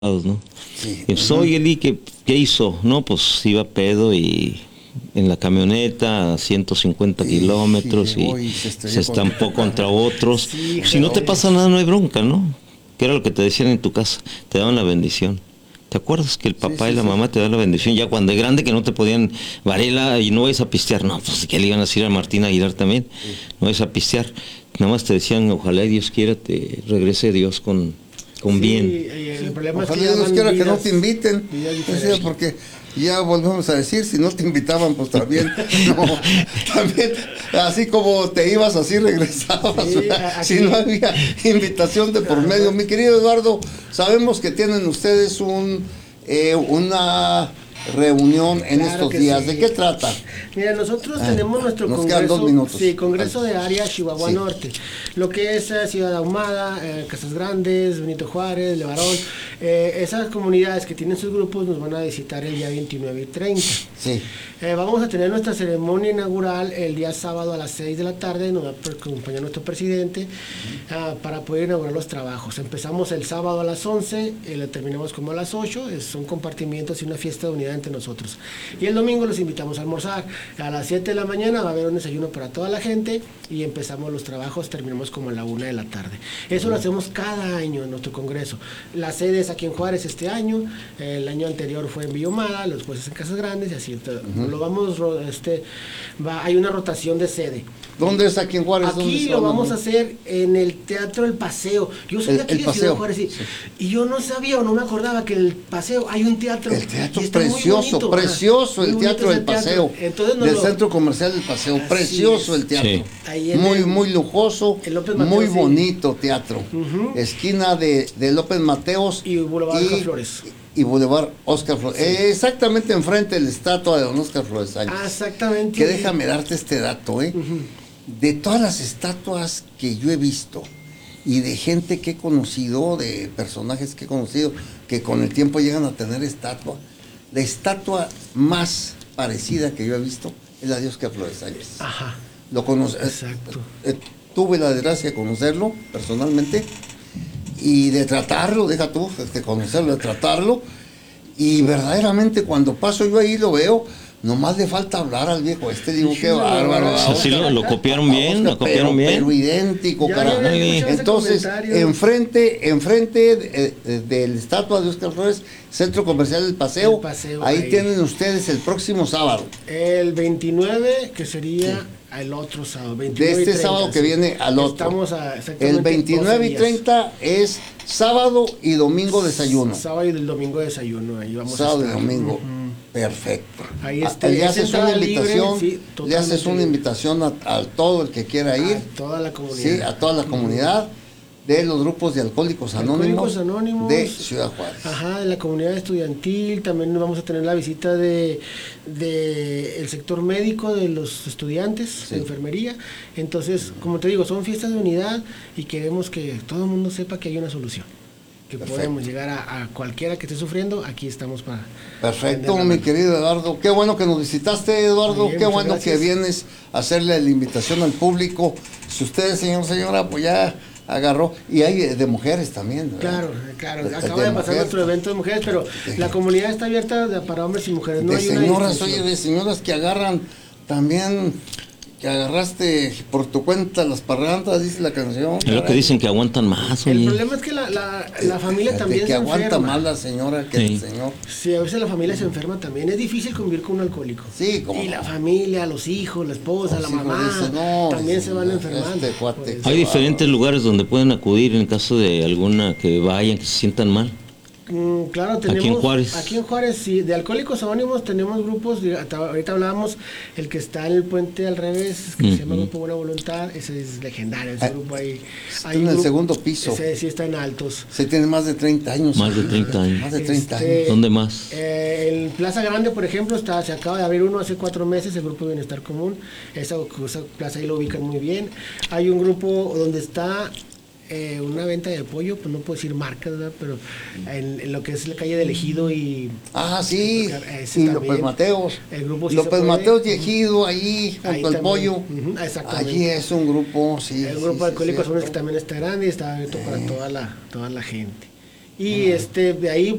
¿no? Sí. Y pues, oye, Eli, ¿qué hizo? No, pues iba pedo y en la camioneta a 150 kilómetros y se estampó contra otros. Sí, Si no te pero- pasa nada, no hay bronca, ¿no? Que era lo que te decían en tu casa, te daban la bendición. ¿Te acuerdas que el papá y la mamá te dan la bendición? Ya cuando es grande que no te podían, Varela, y no vais a pistear. No, pues que le iban a decir a Martín Aguilar también, no vais a pistear. Nada más te decían, ojalá y Dios quiera te regrese Dios con bien. y el problema Ojalá es que Dios ya quiera van que no vidas- te inviten. vidas O diferentes. sea, porque ya volvemos a decir, si no te invitaban, pues también, no, también, así como te ibas, así regresabas, Sí, ¿verdad? aquí- Si no había invitación de por medio. Mi querido Eduardo, sabemos que tienen ustedes una reunión en Claro estos que días. sí. ¿De qué trata? Mira, nosotros tenemos nuestro nos quedan congreso, 2 minutos. sí, congreso de área Chihuahua Sí. Norte, lo que es Ciudad Ahumada, Casas Grandes, Benito Juárez, Levarón, esas comunidades que tienen sus grupos nos van a visitar el día 29 y 30. Sí. Vamos a tener nuestra ceremonia inaugural el día sábado a las 6 de la tarde, nos va a acompañar nuestro presidente para poder inaugurar los trabajos. Empezamos el sábado a las 11, lo terminamos como a las 8, son compartimientos y una fiesta de unidad entre nosotros. Y el domingo los invitamos a almorzar. A las 7 de la mañana va a haber un desayuno para toda la gente y empezamos los trabajos, terminamos como a la 1 de la tarde. Eso lo hacemos cada año en nuestro congreso. La sede es aquí en Juárez este año, el año anterior fue en Villomada, después es en Casas Grandes y así. Lo vamos, hay una rotación de sede. ¿Dónde es aquí en Juárez? ¿Dónde Aquí se lo va? vamos a hacer en el Teatro El Paseo. Yo soy de aquí El de Paseo. Ciudad Juárez y yo no sabía o no me acordaba que en el Paseo hay un teatro. El teatro y está muy precioso, bonito, precioso muy el bonito teatro ese del Paseo, Entonces del Centro Comercial del Paseo, Así precioso es. el teatro, Sí. Ahí en muy el- muy lujoso, en López Mateos, muy sí. bonito teatro, Ujú. esquina de López Mateos Y Boulevard Oscar Flores. y Boulevard Oscar Flores, exactamente enfrente de la estatua de don Oscar Flores Sánchez. Exactamente. Que déjame darte este dato, de todas las estatuas que yo he visto y de gente que he conocido, de personajes que he conocido, que con el tiempo llegan a tener estatua, la estatua más parecida que yo he visto es la de Oscar Flores Sánchez. Ajá. Lo conocí, Exacto. tuve la desgracia de conocerlo personalmente y de tratarlo, deja tú, de conocerlo, de tratarlo, y verdaderamente cuando paso yo ahí lo veo, nomás le falta hablar al viejo digo, qué bárbaro. O sea, sí lo copiaron bien, lo copiaron bien. Pero idéntico, Ya, carajo. ya había escuchado ese Entonces, comentario. enfrente de la estatua de Oscar Flores, Centro Comercial del Paseo, El Paseo, ahí ahí. tienen ustedes el próximo sábado. El 29, que sería el otro sábado. 29 De y este 30, sábado que sí. viene al otro. Estamos a exactamente El 29 12 y días. 30 es sábado y domingo desayuno. Sábado y el domingo desayuno. Ahí vamos Sábado a y estar. domingo. Ujú. Perfecto. Ahí Le es haces una entrada libre, invitación, sí, le haces totalmente una libre. invitación a todo el que quiera ir, A toda la comunidad. sí, a toda la comunidad de los grupos de Alcohólicos Anónimos, Anónimos. de Ciudad Juárez. Ajá, de la comunidad estudiantil. También vamos a tener la visita de el sector médico de los estudiantes de enfermería. Entonces, como te digo, son fiestas de unidad y queremos que todo el mundo sepa que hay una solución. Que Perfecto. podemos llegar a cualquiera que esté sufriendo. Aquí estamos para... Perfecto, tender la mi mano. querido Eduardo. Qué bueno que nos visitaste, Eduardo. Muy bien, Qué muchas bueno gracias. que vienes a hacerle la invitación al público. Si usted, señora, pues ya agarró. Y hay de mujeres también, ¿verdad? Claro. De Acaba de pasar mujeres. nuestro evento de mujeres, pero la comunidad está abierta para hombres y mujeres. No De hay una señoras, distinción. oye, de señoras que agarran también, que agarraste por tu cuenta las parrandas, dice la canción. Es lo que dicen que aguantan más, El oye. problema es que la familia De también que se aguanta enferma. más la señora que el Sí. señor. Sí, a veces la familia se enferma también. Es difícil convivir con un alcohólico. Sí, como Y la familia, los hijos, la esposa, la Los hijos mamá, dicen, no, también dicen, se van no, enfermando. este cuate. Por eso. Hay diferentes lugares donde pueden acudir en caso de alguna que vayan, que se sientan mal. Claro, Aquí en tenemos Juárez. aquí en Juárez, sí, de Alcohólicos Anónimos tenemos grupos, ahorita hablábamos, el que está en el puente al revés, que se llama Grupo Buena Voluntad, ese es legendario, ese grupo ahí. Está en el segundo piso. Ese sí está en altos. Se tiene más de 30 años. Más de 30 años. Más de 30 Este, años. ¿Dónde más? En Plaza Grande, por ejemplo, se acaba de abrir uno hace 4 meses, el Grupo Bienestar Común. Esa plaza ahí lo ubican muy bien. Hay un grupo donde está una venta de pollo, pues no puedo decir marcas, ¿verdad? Pero en lo que es la calle del Ejido y Ah, sí. Ese Y también. López Mateos. El grupo Sí Se López Puede. Mateos y Ejido, ahí, junto Ahí al también. pollo. Ujú, exactamente. Allí es un grupo, sí. El sí, grupo sí, de Alcohólicos Anónimos que cierto. también está grande y está abierto para toda la gente. Y de ahí